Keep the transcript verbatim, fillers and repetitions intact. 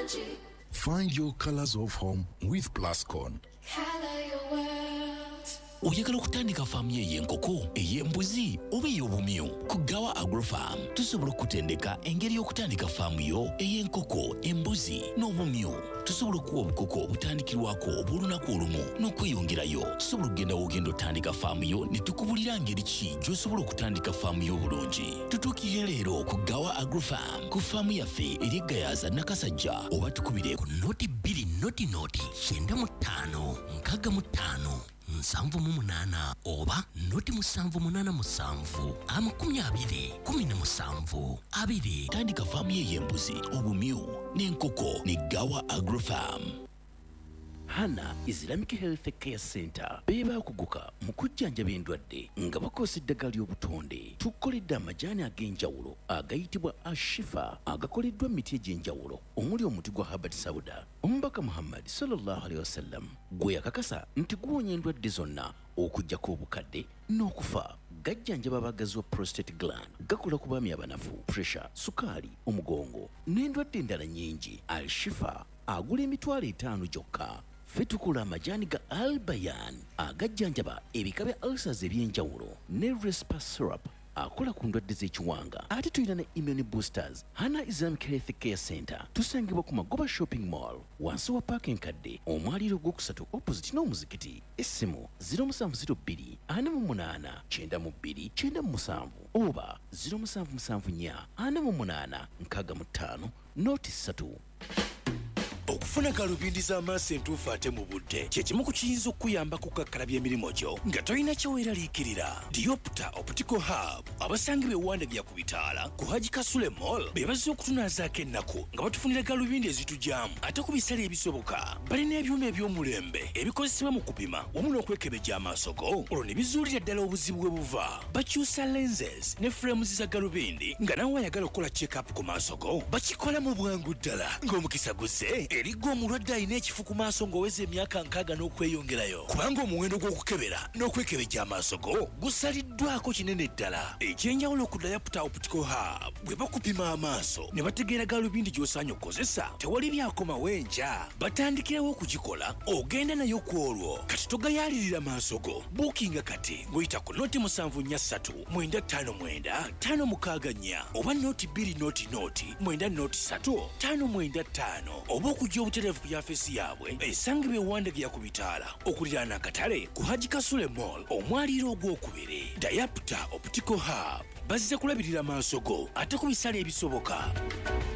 Find your colors of home with Plascon. Color your world. Oyagala okutandika faamu y'enkoko, ey'embuzi oba ey'obumyu? Ku Gawa Agrofarm tusobola okutendeka engeri y'okutandika faamu yo ey'enkoko, embuzi n'obumyu. Tusobola okuwa obukoko obutandikirwako obw'olunaku olumu n'okweyongerayo. Tusobola okugenda w'ogenda otandika faamu yo ne tukubulira ngeri ki gy'osobola okutandika faamu yo obulungi. Tutuukirire leero ku Gawa Agrofarm ku faamu yaffe eri Gayaza Nakasajja, oba tukubire ku noti bbiri noti noti kyenda mu ttaano nkaaga mu ttaano nsanvu mu munaana oba noti musanvu munaana musanvu amakumi abiri kumi na musanvu abiri. Tandika faamu y'embuzi, obumyu n'enkoko ne Gawa Agrofarm. Hana Islamic Health Care Center beba kuguka mu kujjanjaba endwadde nga bakozesa eddagala ly'obutonde. Tukoledde amajaani ag'enjawulo agayitibwa Ashifa agakoleddwa emiti egy'enjawulo omuli omuti gwa Habat Sauda. Omubaka Muhammad sallallahu alaihi wasallam gwe yakakasa nti guwonya endwadde zonna okuggyako obukadde n'okufa. Gajjanjaba abagazi wa prostate gland, gakola ku baami abanafu, pressure, sukaali, omugongo n'endwadde endala nnyingi. Al-Shifa agula emitwalo etaano gyokka. Ffe tukula amajaani ga Al-Bayan agajjanjaba ebika bya ulcers eby'enjawulo ne Respa syrup akola ku ndwadde z'ekiwanga. Ate tulina ne immune boosters. Hana Islamic Health Care Center tusangibwa ku Magoba Shopping Mall wansi wa Park Enkadde omwaliro gwokusatu opposite n'omuzikiti. Essimu zero seven zero two ana mu munaana kyenda mu bbiri kyenda mu musanvu oba zero seven seven four ana mu munaana nkaaga mu ttaano noti ssatu. Okufuna galubindi z'amaaso entuufu ate mu budde kye kimu ku kiyinza okuyamba kukkakkalabya emirimu gyo nga tolina kyeweeraliikirira. Diopta Optical Hub abasangibwa ewandagya ku bitaala ku Haji Kasule Mall be bazze okutunaazaako ennaku nga batufunira galubindi ezitujaamu ate ku bisale ebisoboka. Balina ebyuma eby'omulembe ebikozesebwa mu kupima wamu n'okwekebejja amaaso go olwo ne bizuulira ddala obuzibu bwe buva. Bakyusa lenses ne frames za galubindi nga nawe ayagala okukola check-up ku maaso go bakikola mu bwangu ddala ng'omukisa guzze eriggwa omulwadde alina ekifu ku maaso ng'oweza emyaka nkaaga n'okweyongerayo, kubanga omuwendo gw'okukebera n'okwekebejja amaaso go gusaliddwako kinene ddala. Ekyenjawulo ku Diopta Optical Hub bwe bakupima amaaso ne bategeera galubindi gy'osaanye okukozesa tewali byakomawo enkya. Batandikirawo okugikola ogenda nayo ku olwo. Kati togayaalirira maaso go. Bookinga kati ng'oyita ku noti musanvu nnya ssatu mwenda ttaano mwenda ttaano mukaaga nnya oba noti bbiri noti noti mwenda noti ssatu ttaano mwenda ttaano oba okujja obutereevu ku yafeesi yaabwe esangibwa ewandagya ku bitaala okuliraana akatale ku Haji Kasule Mall omwaliiro ogwokubiri. Diopta Optical Hub bazze kulabirira maaso go ate ku bisale ebisoboka.